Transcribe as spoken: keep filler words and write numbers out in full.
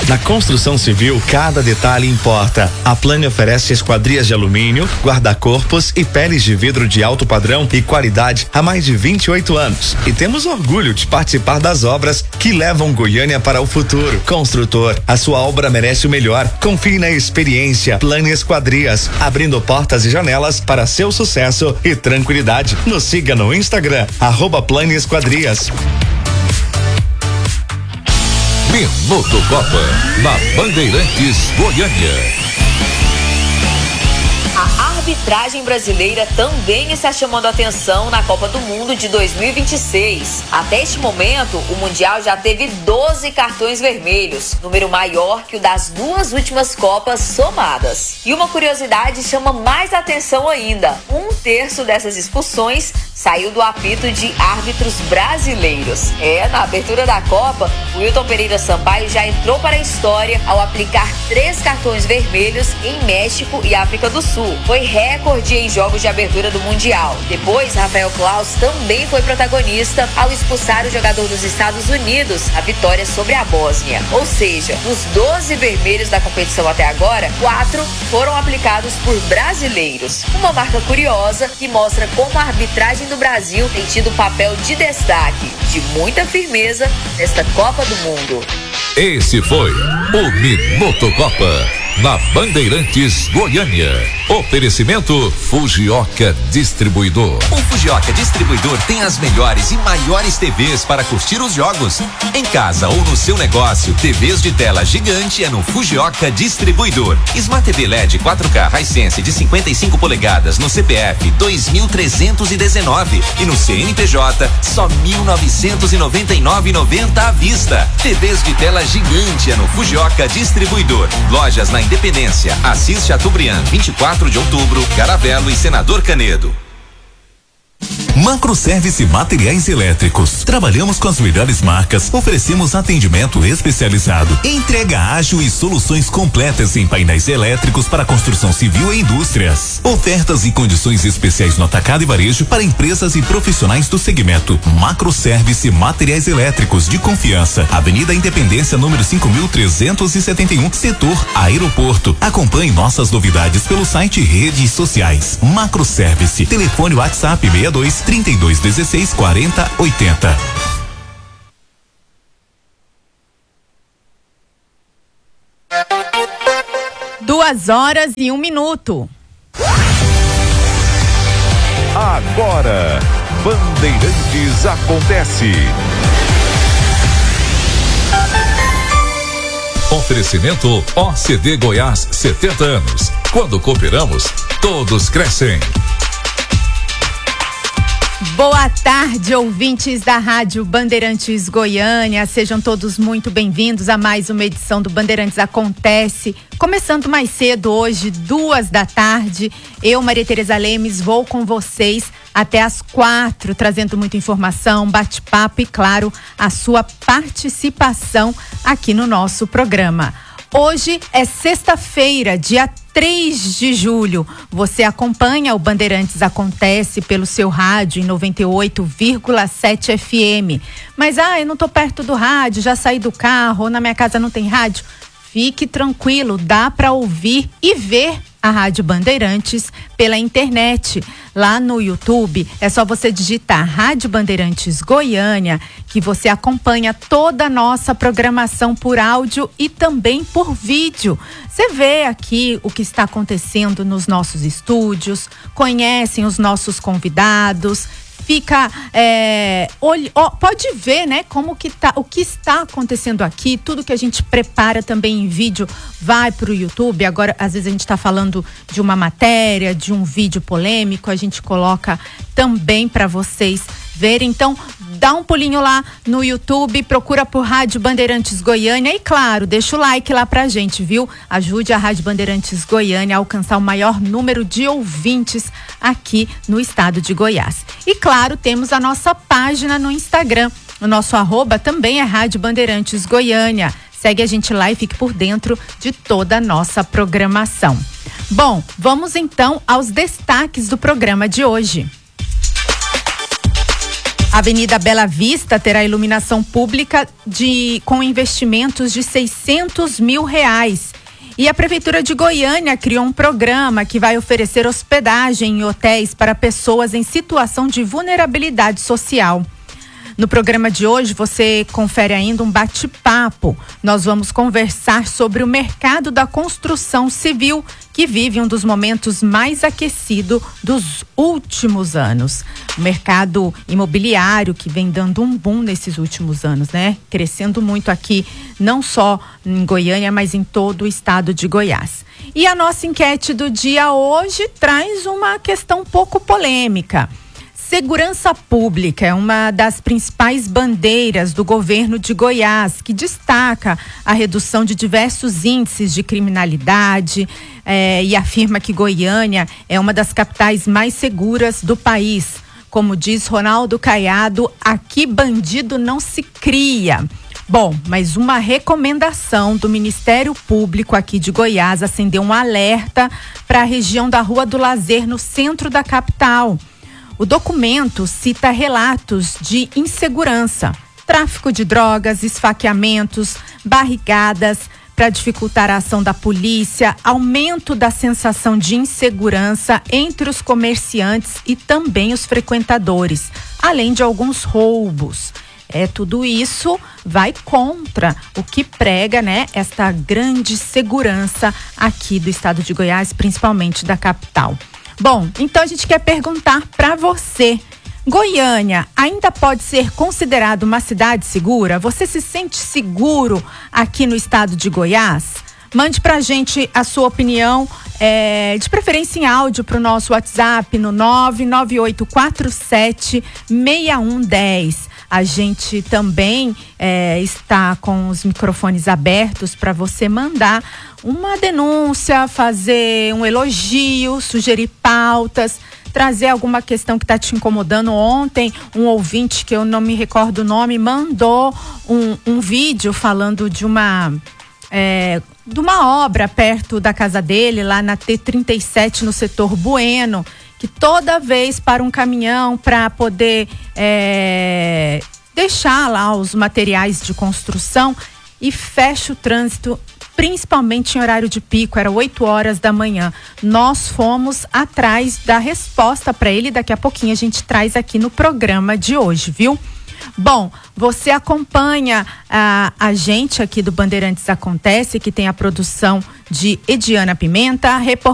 Na construção civil, cada detalhe importa. A Plane oferece esquadrias de alumínio, guarda-corpos e peles de vidro de alto padrão e qualidade há mais de vinte e oito anos. E temos orgulho de participar das obras que levam Goiânia para o futuro. Construtor, a sua obra merece o melhor. Confie na experiência. Plane Esquadrias, abrindo portas e janelas para seu sucesso e tranquilidade. Nos siga no Instagram, arroba Plane Esquadrias. Minuto Copa, na Bandeirantes Goiânia. A arbitragem brasileira também está chamando a atenção na Copa do Mundo de dois mil e vinte e seis. Até este momento, o Mundial já teve doze cartões vermelhos, número maior que o das duas últimas Copas somadas. E uma curiosidade chama mais atenção ainda: um terço dessas expulsões saiu do apito de árbitros brasileiros. É, na abertura da Copa, o Wilton Pereira Sampaio já entrou para a história ao aplicar três cartões vermelhos em México e África do Sul. Foi recorde em jogos de abertura do Mundial. Depois, Rafael Claus também foi protagonista ao expulsar o jogador dos Estados Unidos na vitória sobre a Bósnia. Ou seja, dos doze vermelhos da competição até agora, quatro foram aplicados por brasileiros. Uma marca curiosa que mostra como a arbitragem do Brasil tem tido papel de destaque, de muita firmeza nesta Copa do Mundo. Esse foi o Minuto Copa, na Bandeirantes Goiânia. Oferecimento Fujioka Distribuidor. O Fujioka Distribuidor tem as melhores e maiores T Vs para curtir os jogos. Em casa ou no seu negócio, T Vs de tela gigante é no Fujioka Distribuidor. Smart T V L E D quatro K Hisense de cinquenta e cinco polegadas no C P F dois mil trezentos e dezenove e no C N P J só mil novecentos e noventa e nove reais e noventa centavos à vista. T Vs de tela gigante é no Fujioka Distribuidor. Lojas na Independência, Assis Chateaubriand, vinte e quatro de outubro, Caravelo e Senador Canedo. Macroservice Materiais Elétricos. Trabalhamos com as melhores marcas, oferecemos atendimento especializado, entrega ágil e soluções completas em painéis elétricos para construção civil e indústrias. Ofertas e condições especiais no atacado e varejo para empresas e profissionais do segmento. Macroservice Materiais Elétricos de confiança. Avenida Independência, número cinco mil trezentos e setenta e um, setor Aeroporto. Acompanhe nossas novidades pelo site e redes sociais. Macroservice. Telefone WhatsApp seis dois, trinta e dois, dezesseis, quarenta, oitenta. Duas horas e um minuto. Agora, Bandeirantes acontece. Oferecimento O C D Goiás, setenta anos. Quando cooperamos, todos crescem. Boa tarde, ouvintes da Rádio Bandeirantes Goiânia. Sejam todos muito bem-vindos a mais uma edição do Bandeirantes Acontece. Começando mais cedo hoje, duas da tarde. Eu, Maria Tereza Lemes, vou com vocês até às quatro, trazendo muita informação, bate-papo e, claro, a sua participação aqui no nosso programa. Hoje é sexta-feira, dia três de julho. Você acompanha o Bandeirantes Acontece pelo seu rádio em noventa e oito vírgula sete F M. Mas, ah, eu não tô perto do rádio, já saí do carro, ou na minha casa não tem rádio. Fique tranquilo, dá para ouvir e ver a Rádio Bandeirantes pela internet. Lá no YouTube é só você digitar Rádio Bandeirantes Goiânia, que você acompanha toda a nossa programação por áudio e também por vídeo. Você vê aqui o que está acontecendo nos nossos estúdios, conhecem os nossos convidados, fica, é, olhe, ó, pode ver, né, como que tá, o que está acontecendo aqui, tudo que a gente prepara também em vídeo vai pro YouTube. Agora, às vezes a gente está falando de uma matéria, de um vídeo polêmico, a gente coloca também para vocês verem. Então, dá um pulinho lá no YouTube, procura por Rádio Bandeirantes Goiânia e, claro, deixa o like lá pra gente, viu? Ajude a Rádio Bandeirantes Goiânia a alcançar o maior número de ouvintes aqui no estado de Goiás. E, claro, temos a nossa página no Instagram. O nosso arroba também é Rádio Bandeirantes Goiânia. Segue a gente lá e fique por dentro de toda a nossa programação. Bom, vamos então aos destaques do programa de hoje. A Avenida Bela Vista terá iluminação pública de, com investimentos de seiscentos mil reais. E a Prefeitura de Goiânia criou um programa que vai oferecer hospedagem em hotéis para pessoas em situação de vulnerabilidade social. No programa de hoje você confere ainda um bate-papo. Nós vamos conversar sobre o mercado da construção civil, que vive um dos momentos mais aquecidos dos últimos anos. O mercado imobiliário que vem dando um boom nesses últimos anos, né? Crescendo muito aqui, não só em Goiânia, mas em todo o estado de Goiás. E a nossa enquete do dia hoje traz uma questão um pouco polêmica. Segurança pública é uma das principais bandeiras do governo de Goiás, que destaca a redução de diversos índices de criminalidade eh, e afirma que Goiânia é uma das capitais mais seguras do país. Como diz Ronaldo Caiado, aqui bandido não se cria. Bom, mas uma recomendação do Ministério Público aqui de Goiás acendeu um alerta para a região da Rua do Lazer, no centro da capital. O documento cita relatos de insegurança, tráfico de drogas, esfaqueamentos, barrigadas para dificultar a ação da polícia, aumento da sensação de insegurança entre os comerciantes e também os frequentadores, além de alguns roubos. É, tudo isso vai contra o que prega, né, esta grande segurança aqui do estado de Goiás, principalmente da capital. Bom, então a gente quer perguntar para você, Goiânia ainda pode ser considerado uma cidade segura? Você se sente seguro aqui no estado de Goiás? Mande pra gente a sua opinião, é, de preferência em áudio, pro nosso WhatsApp no nove nove oito quatro sete seis um um zero. A gente também é, está com os microfones abertos para você mandar uma denúncia, fazer um elogio, sugerir pautas, trazer alguma questão que está te incomodando. Ontem, um ouvinte, que eu não me recordo o nome, mandou um, um vídeo falando de uma... É, de uma obra perto da casa dele, lá na T trinta e sete, no setor Bueno, que toda vez para um caminhão para poder é, deixar lá os materiais de construção e fecha o trânsito, principalmente em horário de pico, era oito horas da manhã. Nós fomos atrás da resposta para ele, daqui a pouquinho a gente traz aqui no programa de hoje, viu? Bom, você acompanha a, a gente aqui do Bandeirantes Acontece, que tem a produção de Ediana Pimenta, a reportagem